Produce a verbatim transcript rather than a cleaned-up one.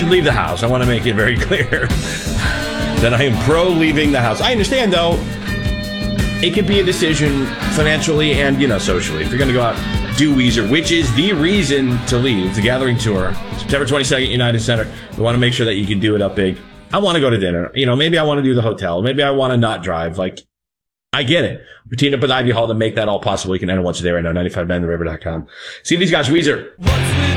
should leave the house. I want to make it very clear that I am pro leaving the house. I understand, though, it could be a decision financially and, you know, socially. If you're going to go out, do Weezer, which is the reason to leave the Gathering Tour, September twenty-second, United Center. We want to make sure that you can do it up big. I want to go to dinner. You know, maybe I want to do the hotel. Maybe I want to not drive. Like, I get it. We're teaming up with Ivy Hall to make that all possible. You can enter once a day right now, ninety-five nine the river dot com. See these guys, Weezer.